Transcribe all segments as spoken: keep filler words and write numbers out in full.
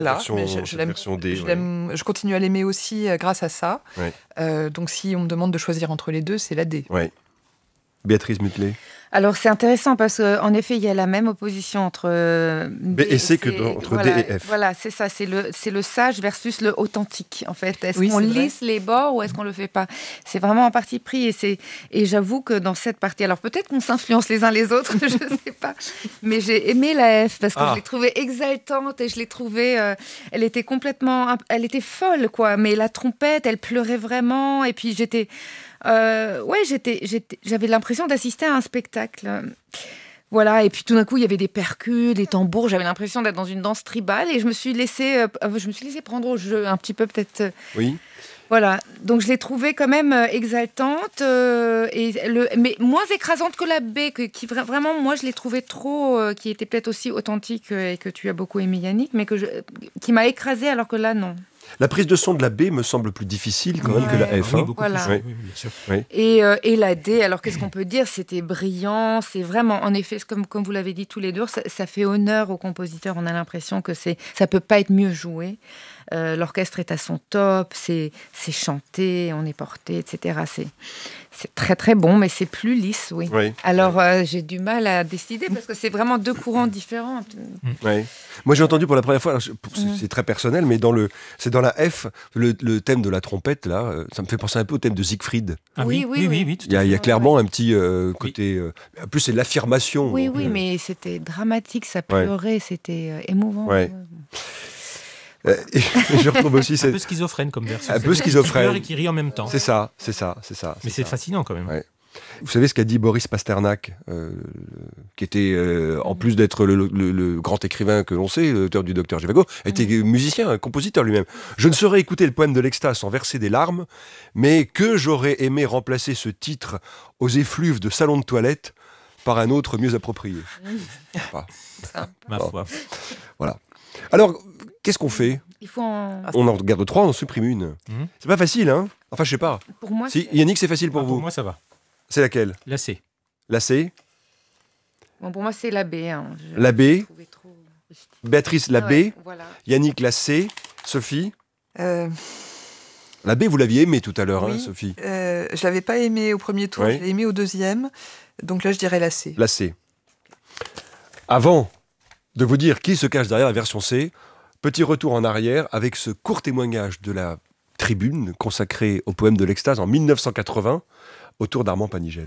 Là, version, mais je, je, l'aime, version D. je, Ouais. l'aime, je continue à l'aimer aussi euh, grâce à ça. Ouais. Euh, donc si on me demande de choisir entre les deux, c'est la D. Ouais. Béatrice Mutelet. Alors c'est intéressant parce qu'en effet il y a la même opposition entre euh, B et C que dans, entre voilà, D et F. Voilà, c'est ça, c'est le, c'est le sage versus le authentique en fait. Est-ce oui, qu'on c'est lisse vrai. les bords ou est-ce qu'on le fait pas? C'est vraiment un parti pris et, c'est, et j'avoue que dans cette partie, alors peut-être qu'on s'influence les uns les autres, je sais pas, mais j'ai aimé la F parce que ah. je l'ai trouvée exaltante et je l'ai trouvée, euh, elle était complètement, elle était folle quoi, mais la trompette, elle pleurait vraiment et puis j'étais... Euh, ouais, j'étais, j'étais, j'avais l'impression d'assister à un spectacle. Voilà, et puis tout d'un coup, il y avait des percus, des tambours. J'avais l'impression d'être dans une danse tribale et je me suis laissée, euh, je me suis laissée prendre au jeu un petit peu, peut-être. Euh, oui. Voilà, donc je l'ai trouvée quand même euh, exaltante, euh, et le, mais moins écrasante que la B, que, qui vraiment, moi, je l'ai trouvée trop, euh, qui était peut-être aussi authentique euh, et que tu as beaucoup aimé, Yannick, mais que je, qui m'a écrasée alors que là, non. La prise de son de la B me semble plus difficile quand même ouais. que la F. Oui, hein. beaucoup voilà. plus. Oui, oui, bien sûr. Oui. Et, euh, et la D, alors qu'est-ce qu'on peut dire? C'était brillant, c'est vraiment, en effet, comme, comme vous l'avez dit tous les deux, ça, ça fait honneur au compositeur. On a l'impression que c'est, ça peut pas être mieux joué. Euh, l'orchestre est à son top, c'est, c'est chanté, on est porté, et cetera. C'est, c'est très très bon, mais c'est plus lisse, oui. oui. Alors euh, j'ai du mal à décider parce que c'est vraiment deux courants différents. Oui. Moi j'ai entendu pour la première fois, alors, c'est, c'est très personnel, mais dans le, c'est dans la F, le, le thème de la trompette là, ça me fait penser un peu au thème de Siegfried. Ah oui, oui, oui, oui, oui tout il y a, il y a clairement un petit euh, côté. Euh, en plus c'est l'affirmation. Oui, donc, oui, euh, mais c'était dramatique, ça pleurait, ouais. c'était euh, émouvant. Ouais. Euh, et je retrouve aussi cette... un peu schizophrène comme version. Un peu schizophrène. Qui pleure et qui rit en même temps. C'est ça, c'est ça, c'est ça. Mais c'est, c'est ça. fascinant quand même. Ouais. Vous savez ce qu'a dit Boris Pasternak, euh, qui était, euh, en plus d'être le, le, le grand écrivain que l'on sait, l'auteur du Docteur Zhivago, était musicien, compositeur lui-même. Je ne saurais écouter le poème de l'extase sans verser des larmes, mais que j'aurais aimé remplacer ce titre aux effluves de salon de toilette par un autre mieux approprié. Enfin, Ma foi. Voilà. Alors, qu'est-ce qu'on fait? Il faut en... On en garde trois, on en supprime une. Mmh. C'est pas facile, hein? Enfin, je sais pas. Pour moi, si, Yannick, c'est facile pour ah, vous? Pour moi, ça va. C'est laquelle? La C. La C? Bon, pour moi, c'est la B. Hein. Je, la B. Trop... Béatrice, la ah, ouais, B. Voilà. Yannick, la C. Sophie? euh... La B, vous l'aviez aimée tout à l'heure, oui, hein, Sophie? euh, Je l'avais pas aimée au premier tour, oui. Je l'ai aimée au deuxième. Donc là, je dirais la C. La C. Avant de vous dire qui se cache derrière la version C, petit retour en arrière avec ce court témoignage de la tribune consacrée au poème de l'extase en mille neuf cent quatre-vingts autour d'Armand Panigel.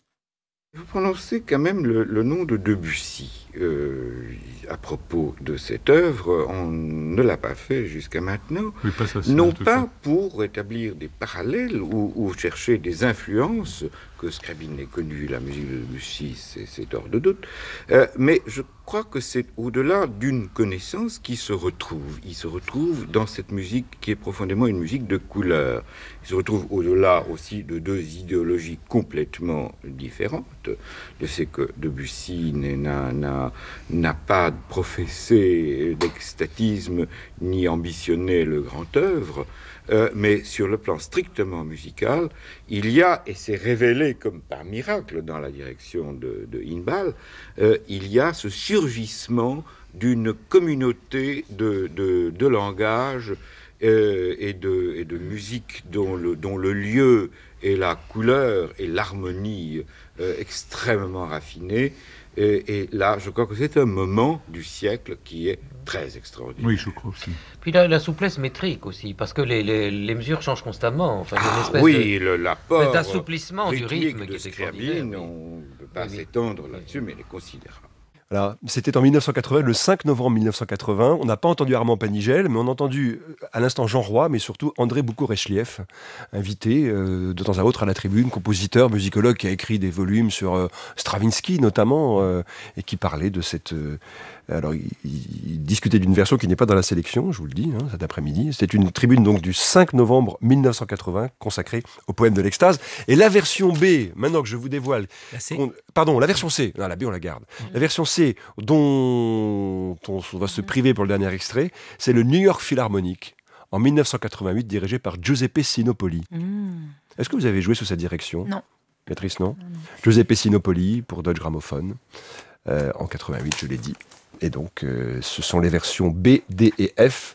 Vous prononcez quand même le, le nom de Debussy. Euh, à propos de cette œuvre, on ne l'a pas fait jusqu'à maintenant, oui, pas ça, non pas pour établir des parallèles ou, ou chercher des influences, que Scriabine ait connu la musique de Debussy, c'est, c'est hors de doute, euh, mais je crois que c'est au-delà d'une connaissance qui se retrouve. Il se retrouve dans cette musique qui est profondément une musique de couleur. Il se retrouve au-delà aussi de deux idéologies complètement différentes. Je sais que Debussy n'a, n'a, n'a pas professé d'extatisme ni ambitionné le grand œuvre, euh, mais sur le plan strictement musical, il y a, et c'est révélé comme par miracle dans la direction de, de Inbal, euh, il y a ce surgissement d'une communauté de, de, de langage euh, et, de, et de musique dont le, dont le lieu et la couleur et l'harmonie euh, extrêmement raffinée. Et, et là, je crois que c'est un moment du siècle qui est très extraordinaire. Oui, je crois aussi. Puis la, la souplesse métrique aussi, parce que les, les, les mesures changent constamment. Enfin, ah, une espèce oui, de, le, l'apport d'assouplissement du rythme de qui est Scriabine, extraordinaire. on ne peut pas oui, s'étendre oui, là-dessus, oui. mais il est considérable. Voilà, c'était en mille neuf cent quatre-vingts, le cinq novembre mille neuf cent quatre-vingts. On n'a pas entendu Armand Panigel, mais on a entendu à l'instant Jean Roy, mais surtout André Boukhourechlief, invité euh, de temps à autre à la tribune, compositeur, musicologue qui a écrit des volumes sur euh, Stravinsky notamment, euh, et qui parlait de cette... Euh, alors, il, il discutait d'une version qui n'est pas dans la sélection, je vous le dis, hein, cet après-midi. C'était une tribune donc du cinq novembre mille neuf cent quatre-vingts, consacrée au poème de l'extase. Et la version B, maintenant que je vous dévoile... La C. Pardon, la version C. Non, la B, on la garde. Mmh. La version C, dont on va se priver pour le dernier extrait, c'est le New York Philharmonic, en mille neuf cent quatre-vingt-huit, dirigé par Giuseppe Sinopoli. Mmh. Est-ce que vous avez joué sous sa direction? Non. Béatrice, non, non, non. Giuseppe Sinopoli pour Deutsche Grammophon, euh, en quatre-vingt-huit, je l'ai dit. Et donc, euh, ce sont les versions B, D et F